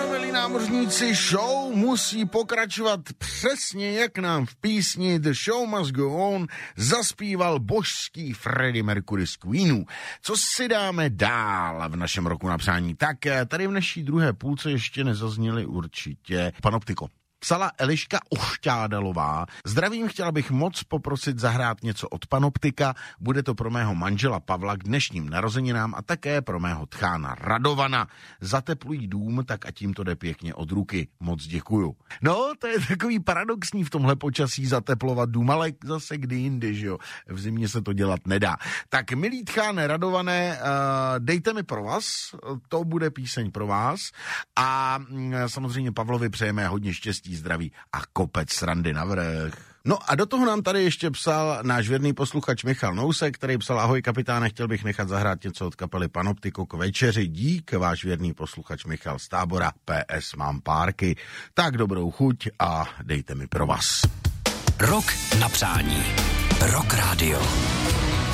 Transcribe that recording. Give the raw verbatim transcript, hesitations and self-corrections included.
milí námořníci, show musí pokračovat přesně jak nám v písni The Show Must Go On zaspíval božský Freddie Mercury z Queenu. Co si dáme dál v našem roku na přání? Tak tady v naší druhé půlce ještě nezazněli určitě Panoptiko. Psala Eliška Ošťádalová. Zdravím, chtěla bych moc poprosit zahrát něco od Panoptika. Bude to pro mého manžela Pavla k dnešním narozeninám a také pro mého tchána Radovana. Zateplují dům, tak a tím to jde pěkně od ruky. Moc děkuju. No, to je takový paradoxní v tomhle počasí zateplovat dům, ale zase kdy jindy, že jo. V zimě se to dělat nedá. Tak, milí tcháne Radované, uh, dejte mi pro vás, to bude píseň pro vás a uh, samozřejmě Pavlovi přejeme hodně štěstí, zdraví a kopec srandy navrch. No a do toho nám tady ještě psal náš věrný posluchač Michal Nousek, který psal: ahoj kapitáne, chtěl bych nechat zahrát něco od kapely Panoptiko k večeři. Dík, váš věrný posluchač Michal z Tábora. P S mám párky. Tak dobrou chuť a dejte mi pro vás. Rok na přání. Rock Radio.